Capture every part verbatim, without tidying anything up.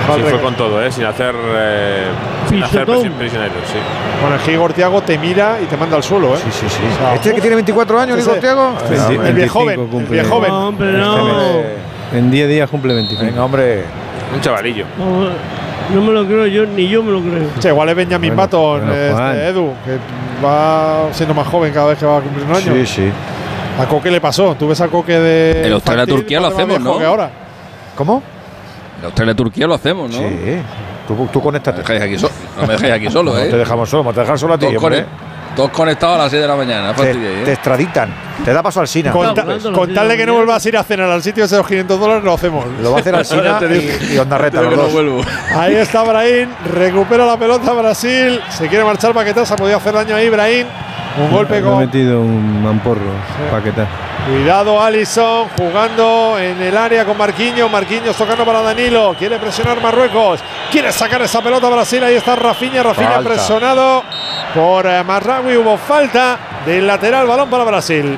Sí, fue con todo, ¿eh? Sin hacer, eh, sin hacer prisioneros, sí. Bueno, es que Igor Thiago te mira y te manda al suelo, ¿eh? Sí, sí, sí. O sea, ¿Este que tiene veinticuatro años, ese, Igor Thiago? El, el, el viejo joven. El viejo joven. No, hombre, no. En diez días cumple veinticinco. Venga, hombre. Un chavalillo. No, no me lo creo yo, ni yo me lo creo. Che, igual es Benjamin Bueno, Button, bueno, este, Edu, que va siendo más joven cada vez que va a cumplir un año. Sí, sí. A Coque le pasó. Tú ves a Coque de. En Australia-Turquía lo hacemos, ¿no? Ahora. ¿Cómo? En Australia-Turquía lo hacemos, ¿no? Sí. Tú, tú conéctate. Me dejáis aquí so no me dejéis aquí solo, no ¿eh? te dejamos solo, vamos a dejar solo a ti, Todos, hombre. todos conectados a las seis de la mañana. Te, ¿eh? te extraditan. Te da paso al Sina. Con, ta con tal de que no vuelvas a ir a cenar al sitio de esos quinientos dólares, lo hacemos. Lo va a hacer al Sina y, y Ondarreta, los no dos. vuelvo. Ahí está Brahim, recupera la pelota Brasil, se quiere marchar Paquetá, se ha podido hacer daño ahí Brahim. Un golpe con. Ha metido un mamporro, sí. Paquetá. Cuidado Alisson, jugando en el área con Marquinhos. Marquinhos tocando para Danilo. Quiere presionar Marruecos. Quiere sacar esa pelota a Brasil. Ahí está Rafinha. Rafinha falta. Presionado por eh, Mazraoui. Hubo falta del lateral. Balón para Brasil.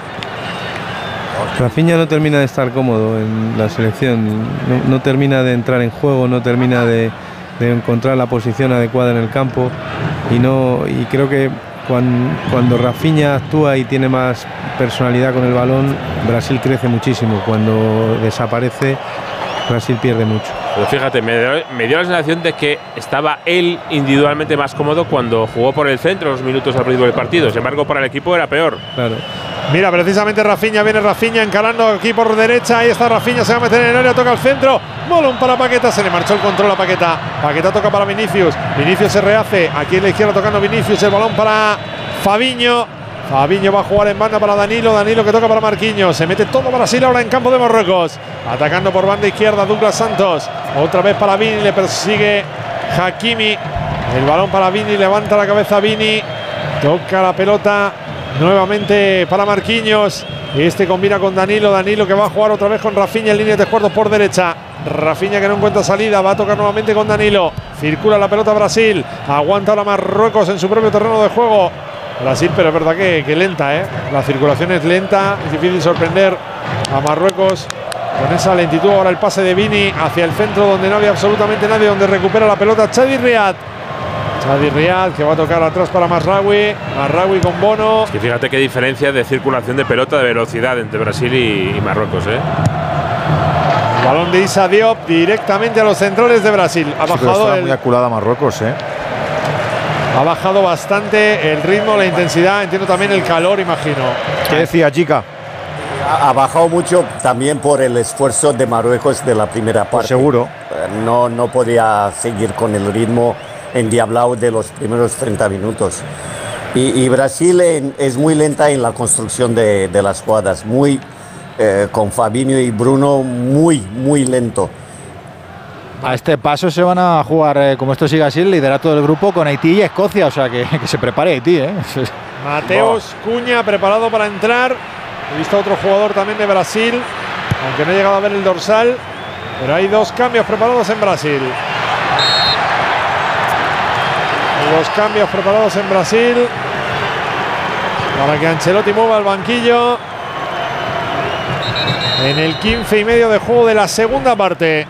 Rafinha no termina de estar cómodo en la selección. No, no termina de entrar en juego. No termina de, de encontrar la posición adecuada en el campo. Y, no, y creo que Cuando, cuando Rafinha actúa y tiene más personalidad con el balón, Brasil crece muchísimo. Cuando desaparece, Brasil pierde mucho. Pero fíjate, me dio, me dio la sensación de que estaba él individualmente más cómodo cuando jugó por el centro los minutos al principio del partido. Sin embargo, para el equipo era peor. Claro. Mira, precisamente Rafinha, viene Rafinha encarando aquí por derecha. Ahí está Rafinha, se va a meter en el área, toca al centro. Balón para Paquetá, se le marchó el control a Paquetá. Paquetá toca para Vinicius. Vinicius se rehace. Aquí en la izquierda tocando Vinicius. El balón para Fabinho. Fabinho va a jugar en banda para Danilo. Danilo que toca para Marquinhos. Se mete todo Brasil ahora en campo de Marruecos. Atacando por banda izquierda Douglas Santos. Otra vez para Vini. Le persigue Hakimi. El balón para Vini. Levanta la cabeza Vini. Toca la pelota nuevamente para Marquinhos. Este combina con Danilo. Danilo que va a jugar otra vez con Rafinha en línea de cuartos por derecha. Rafinha que no encuentra salida. Va a tocar nuevamente con Danilo. Circula la pelota Brasil. Aguanta ahora Marruecos en su propio terreno de juego. Brasil, pero es verdad que, que lenta, ¿eh? La circulación es lenta. Es difícil sorprender a Marruecos con esa lentitud. Ahora el pase de Vini hacia el centro donde no había absolutamente nadie. Donde recupera la pelota Chadi Riad. Chadi Riad que va a tocar atrás para Mazraoui. Mazraoui con Bono. Es que fíjate qué diferencia de circulación de pelota, de velocidad entre Brasil y, y Marruecos, ¿eh? El balón de Issa Diop directamente a los centrales de Brasil. Ha sí, bajado está el, muy aculada Marruecos, ¿eh? Ha bajado bastante el ritmo, la intensidad. Entiendo también el calor, imagino. ¿Qué decía, chica? Ha, ha bajado mucho también por el esfuerzo de Marruecos de la primera parte. Pues seguro. No, no podía seguir con el ritmo endiablado de los primeros treinta minutos. Y, y Brasil en, es muy lenta en la construcción de, de las jugadas. Muy, eh, con Fabinho y Bruno, muy, muy lento. A este paso se van a jugar, eh, como esto sigue así, el liderato del grupo con Haití y Escocia. O sea, que, que se prepare Haití, ¿eh? Mateus Cunha preparado para entrar. He visto a otro jugador también de Brasil, aunque no he llegado a ver el dorsal. Pero hay dos cambios preparados en Brasil. Dos cambios preparados en Brasil para que Ancelotti mueva el banquillo en el quince y medio de juego de la segunda parte.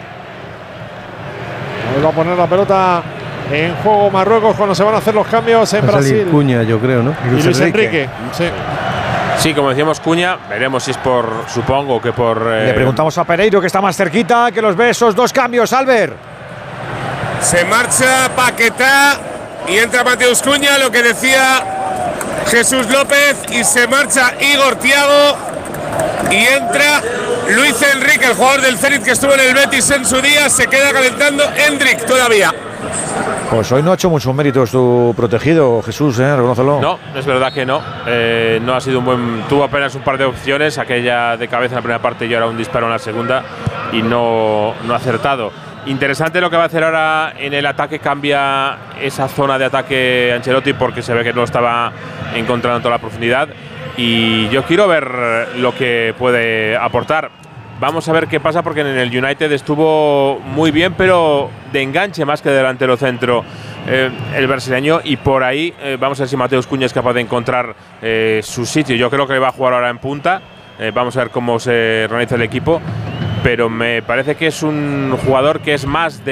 Ahí va a poner la pelota en juego Marruecos cuando se van a hacer los cambios en va Brasil. Cuña, yo creo, ¿no? Y Luis, Luis Enrique. Enrique. Sí. Sí, como decíamos, Cuña, veremos si es por, supongo que por… Eh, Le preguntamos a Pereiro, que está más cerquita, que los ve esos dos cambios, Albert. Se marcha Paquetá y entra Mateus Cunha, lo que decía Jesús López, y se marcha Igor Thiago y entra Luis Enrique, el jugador del Zenit que estuvo en el Betis en su día. Se queda calentando Endrick todavía. Pues hoy no ha hecho muchos méritos tu protegido, Jesús, ¿eh? Reconócelo. No, es verdad que no. Eh, no ha sido un buen… Tuvo apenas un par de opciones, aquella de cabeza en la primera parte y ahora un disparo en la segunda, y no, no ha acertado. Interesante lo que va a hacer ahora en el ataque. Cambia esa zona de ataque Ancelotti porque se ve que no estaba encontrando toda la profundidad. Y yo quiero ver lo que puede aportar. Vamos a ver qué pasa porque en el United estuvo muy bien, pero de enganche más que de delantero centro eh, el brasileño. Y por ahí eh, vamos a ver si Mateus Cunha es capaz de encontrar eh, su sitio. Yo creo que va a jugar ahora en punta. Eh, vamos a ver cómo se organiza el equipo. Pero me parece que es un jugador que es más de